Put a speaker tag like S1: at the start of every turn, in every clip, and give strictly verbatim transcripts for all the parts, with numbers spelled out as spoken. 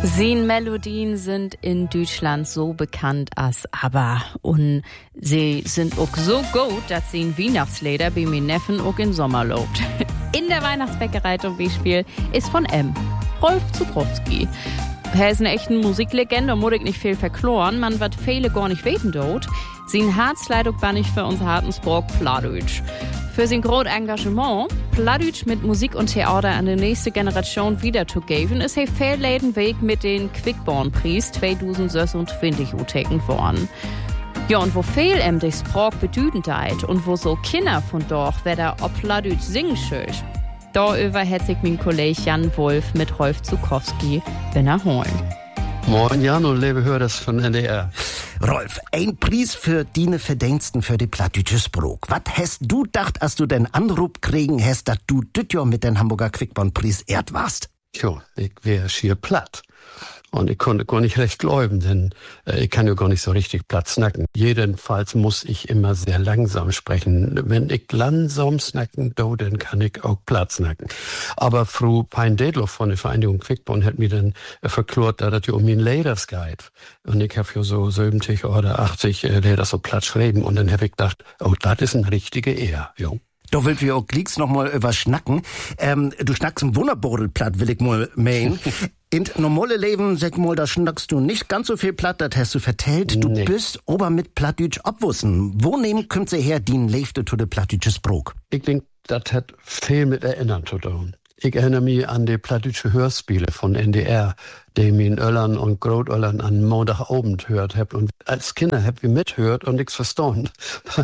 S1: Seine Melodien sind in Deutschland so bekannt als ABBA. Und sie sind auch so gut, dass sie in Weihnachtslieder bei mir Neffen auch im Sommer lobt. In der Weihnachtsbäckerei zum Beispiel ist von M. Rolf Zuckowski. Er ist eine echte Musiklegende, muss ich nicht viel verkloren. Man wird viele gar nicht weten dort. Sein Herzleitung bin ich für unser Hartensburg Plattdeutsch. Für sein großes Engagement, Plattdeutsch mit Musik und Theater an die nächste Generation wiederzugeben, ist er verleden Weg mit den Quickborn-Preis zwanzig sechsundzwanzig uteken worden. Ja, und wo viel ihm die Sprache bedeutend deit und wo so Kinder von dort werden ob Plattdeutsch singen schuld. Darüber hat sich mein Kollege Jan Wolf mit Rolf Zuckowski holen.
S2: Moin Jan und liebe Hörer von N D R.
S3: Rolf, ein Preis für deine Verdiensten für die plattdeutsche Sprache. Was hast du gedacht, als du den Anruf kriegen hast, dass du das Jahr mit den Hamburger Quickborn-Preis ehrt warst?
S2: Jo, ich wär schier platt. Und ich konnte gar nicht recht glauben, denn äh, ich kann ja gar nicht so richtig platt snacken. Jedenfalls muss ich immer sehr langsam sprechen. Wenn ich langsam snacken do, dann kann ich auch platt snacken. Aber Frau Pein-Dedloff von der Vereinigung Quickborn hat mir dann äh, verklort, dass das ja um mein Leders geht. Und ich habe ja so siebzig oder achtzig äh, Leder so platt schreiben. Und dann habe ich gedacht, oh, das ist ein richtiger Ehr, jo.
S3: Da will wir auch gleich noch mal über schnacken. Ähm, du schnackst im Wunderbordel platt, will ich mal meinen. In normale Leben, sag mal, da schnackst du nicht ganz so viel platt, das hast du vertellt. Du nee. bist aber mit Plattdeutsch abwussen. Wo nehmen kommt sie her, die Leifte zu der plattdeutsche Sprache?
S2: Ich denk, das hat viel mit Erinnern zu tun. Ich erinnere mich an die plattdeutsche Hörspiele von N D R, die ich in Öllern und Großöllern an Montagabend hört hab. Und als Kinder hab ich mithört und nichts verstanden.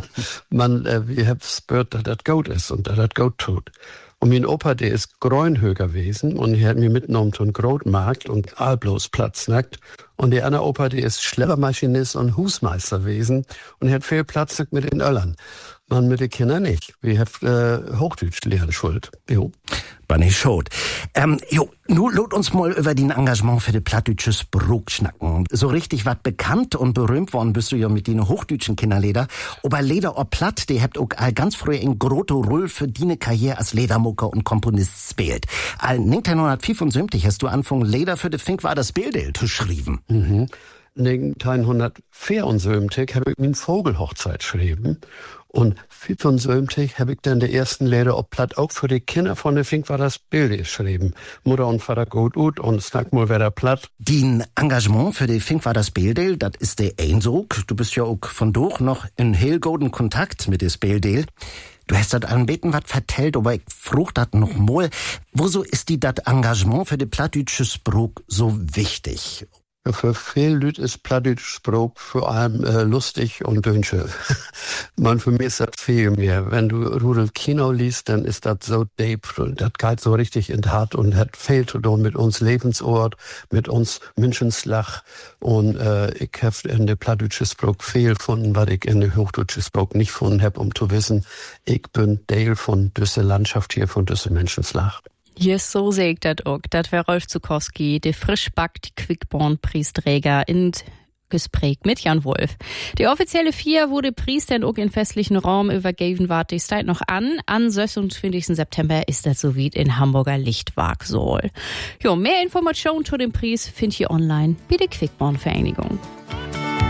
S2: Man, äh, ich hab gehört, dass das gut ist und dass das gut tut. Und mein Opa, der ist Grünhöger gewesen und er hat mich mitgenommen zum Grotmarkt und allbloß Platz nackt. Und der andere Opa, der ist Schleppermaschinist und Husmeister gewesen und er hat viel Platz mit den Öllern. Man mit den Kindern nicht. Wir haben äh, Hochdeutsch lernen schuld. Jo.
S3: War nicht schuld. Ähm, jo, nun lot uns mal über dein Engagement für die plattdeutsche Sprache schnacken. So richtig wat bekannt und berühmt worden bist du ja mit deinen hochdeutschen Kinderleder. Aber Leder ob platt, die habt auch all ganz früh in grote Rolle für deine Karriere als Ledermucker und Komponist spielt. All neunzehnhundertfünfundsiebzig hast du angefangen, Leder für die Fink war das Bilde zu schreiben.
S2: Mhm. neunzehnhundertvierundsiebzig habe ich meine Vogelhochzeit geschrieben. Und fünfundsiebzig habe ich dann die ersten Leder ob platt auch für die Kinder von der Fink war das Bild geschrieben. Mutter und Vater gut ut und snack mal wieder platt.
S3: Dein Engagement für die Fink war das Bild, das ist der Einsog. Du bist ja auch von durch noch in heel guten Kontakt mit des Bild. Du hast das anbeten was vertellt, aber ich fruch dat noch mal. Wieso ist die dat Engagement für die plattdeutsche Sprache so wichtig?
S2: Für viele Leute ist plattdeutsche Sprache vor allem äh, lustig und dünnsche. Man, für mich ist das viel mehr. Wenn du Rudolf Kino liest, dann ist das so deep. Das geht so richtig in Hart und hat viel zu tun mit uns Lebensort, mit uns Menschenslach. Und äh, ich habe in der plattdeutschen Sprache viel gefunden, was ich in der hochdeutschen Sprache nicht gefunden habe, um zu wissen, ich bin Teil von dieser Landschaft hier, von dieser Menschenslach.
S1: Yes, so sehe ich das auch. Das wäre Rolf Zuckowski, der frischbackt Quickborn-Preisträger in Gespräch mit Jan Wolf. Die offizielle Vier wurde Preis dann auch in festlichen Raum übergeben, wart die Zeit noch an. Am sechsundzwanzigsten September ist das so wie in Hamburger Lichtwag soll. Jo, mehr Informationen zu dem Preis findet ihr online bei der Quickborn-Vereinigung.